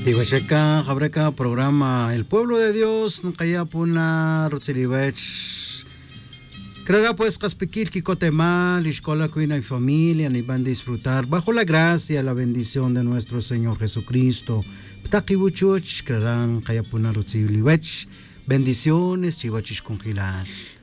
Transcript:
Iguacheca, Jabreca, programa El Pueblo de Dios, Nkaya Puna, Rutzilibech. Creo pues Caspiquil, Kikotemal, Escola Cuina y Familia, ni van a disfrutar bajo la gracia, la bendición de nuestro Señor Jesucristo. Ptakibuchuch, creerán Kaya Puna Rutzilibech. Bendiciones, Chivachish Congilar.